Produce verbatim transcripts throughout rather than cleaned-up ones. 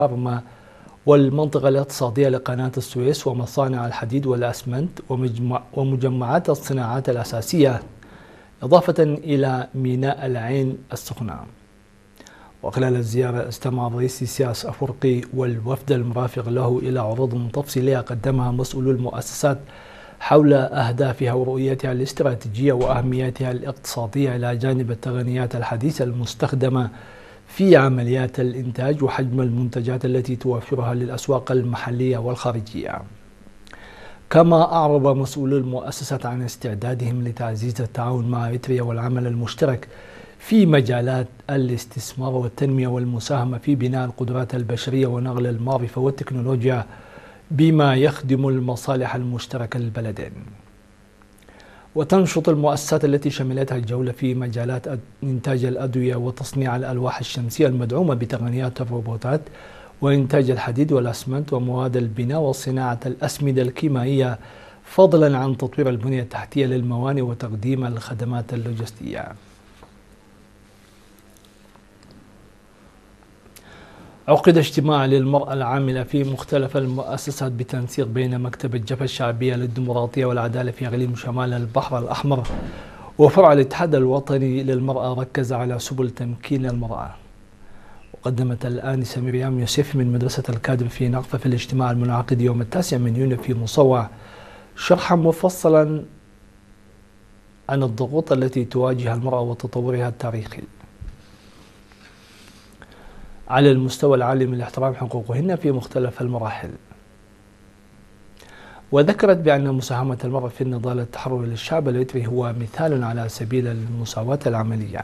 بارما والمنطقة الاقتصادية لقناة السويس ومصانع الحديد والأسمنت ومجمعات الصناعات الأساسية، إضافة إلى ميناء العين السخنة. وخلال الزيارة استمع الرئيس سياس أفورقي والوفد المرافق له إلى عروض تفصيلية قدمها مسؤولو المؤسسات حول أهدافها ورؤيتها الاستراتيجية وأهميتها الاقتصادية إلى جانب التقنيات الحديثة المستخدمة في عمليات الإنتاج وحجم المنتجات التي توفرها للأسواق المحلية والخارجية. كما أعرب مسؤولو المؤسسات عن استعدادهم لتعزيز التعاون مع إريتريا والعمل المشترك في مجالات الاستثمار والتنمية والمساهمة في بناء القدرات البشرية ونقل المعرفة والتكنولوجيا بما يخدم المصالح المشتركة للبلدين. وتنشط المؤسسات التي شملتها الجولة في مجالات إنتاج الأدوية وتصنيع الألواح الشمسية المدعومة بتقنيات الروبوتات وإنتاج الحديد والأسمنت ومواد البناء وصناعة الأسمدة الكيميائية، فضلا عن تطوير البنية التحتية للموانئ وتقديم الخدمات اللوجستية. عقد اجتماع للمرأة العاملة في مختلف المؤسسات بتنسيق بين مكتب الجبهة الشعبية للديمقراطية والعدالة في إقليم شمال البحر الأحمر وفرع الاتحاد الوطني للمرأة، ركز على سبل تمكين المرأة. وقدمت الآنسة مريم يوسف من مدرسة الكادر في نقفة في الاجتماع المنعقد يوم التاسع من يونيو في مصوع شرحا مفصلا عن الضغوط التي تواجه المرأة وتطورها التاريخي على المستوى العالي من احترام حقوقهن في مختلف المراحل. وذكرت بأن مساهمة المرأة في النضال التحرر للشعب الإريتري هو مثال على سبيل المساواة العملية.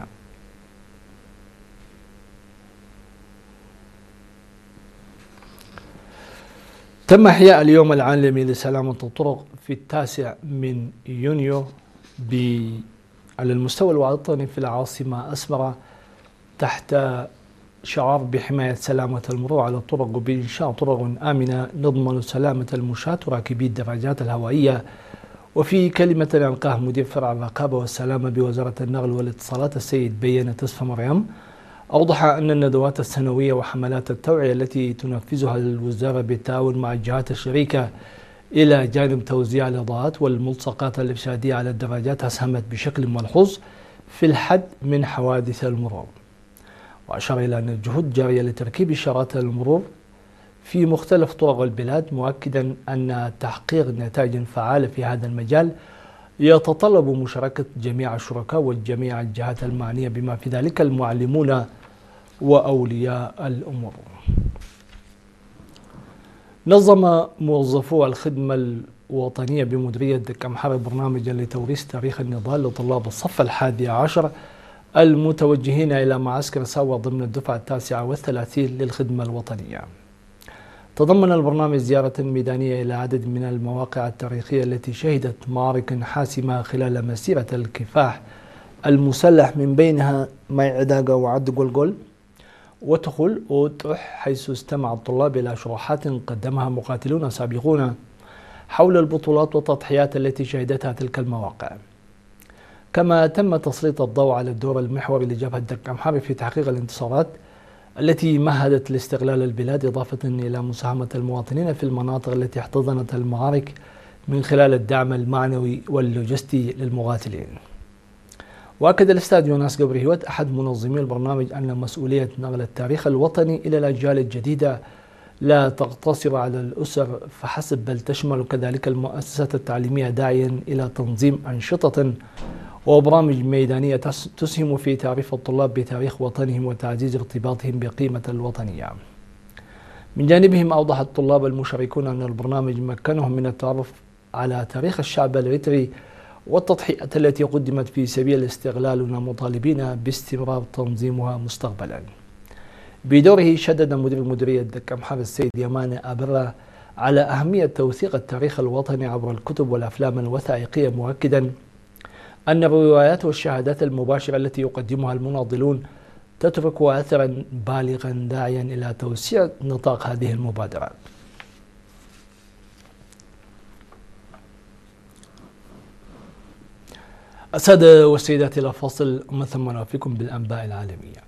تم إحياء اليوم العالمي لسلامة الطرق في التاسع من يونيو على المستوى الوطني في العاصمة أسمرة تحت شعار بحماية سلامة المرور على الطرق وبإنشاء طرق آمنة نضمن سلامة المشاة وراكبي الدراجات الهوائية. وفي كلمة ألقاها مدير فرع الرقابة والسلامة بوزارة النقل والاتصالات السيد بينة تصفى مريم، أوضح أن الندوات السنوية وحملات التوعية التي تنفذها الوزارة بالتعاون مع الجهات الشريكة إلى جانب توزيع الإضاءات والملصقات الإرشادية على الدراجات أسهمت بشكل ملحوظ في الحد من حوادث المرور. وأشار إلى أن الجهود جارية لتركيب إشارات المرور في مختلف طرق البلاد، مؤكدا أن تحقيق نتائج فعالة في هذا المجال يتطلب مشاركة جميع الشركاء وجميع الجهات المعنية بما في ذلك المعلمون وأولياء الأمور. نظم موظفو الخدمة الوطنية بمديرية دكة محرر برنامجا لتوريث تاريخ النضال لطلاب الصف الحادي عشر المتوجهين إلى معسكر ساوى ضمن الدفعة التاسعة والثلاثين للخدمة الوطنية. تضمن البرنامج زيارة ميدانية إلى عدد من المواقع التاريخية التي شهدت معارك حاسمة خلال مسيرة الكفاح المسلح، من بينها ماي عداقة وعد قلقل وتخل وتح، حيث استمع الطلاب إلى شروحات قدمها مقاتلون سابقون حول البطولات والتضحيات التي شهدتها تلك المواقع. كما تم تسليط الضوء على الدور المحوري لجبهة دكة محرر في تحقيق الانتصارات التي مهدت لاستقلال البلاد، إضافة إلى مساهمة المواطنين في المناطق التي احتضنت المعارك من خلال الدعم المعنوي واللوجستي للمقاتلين. وأكد الأستاذ يوناس قبري هوت أحد منظمي البرنامج أن مسؤولية نقل التاريخ الوطني إلى الأجيال الجديدة لا تقتصر على الأسر فحسب، بل تشمل كذلك المؤسسات التعليمية، داعيا إلى تنظيم أنشطة وبرامج ميدانية تسهم في تعريف الطلاب بتاريخ وطنهم وتعزيز ارتباطهم بقيمة الوطنية. من جانبهم أوضح الطلاب المشاركون أن البرنامج مكنهم من التعرف على تاريخ الشعب الإريتري والتضحيات التي قدمت في سبيل الاستقلال، ومطالبين باستمرار تنظيمها مستقبلا. بدوره شدد مدير مديرية دكة محرر السيد يمان أبرة على أهمية توثيق التاريخ الوطني عبر الكتب والأفلام الوثائقية، مؤكدا أن الروايات والشهادات المباشرة التي يقدمها المناضلون تترك أثرا بالغا، داعيا إلى توسيع نطاق هذه المبادرات. السادة والسيدات، إلى فاصل ثم نوافيكم بالأنباء العالمية.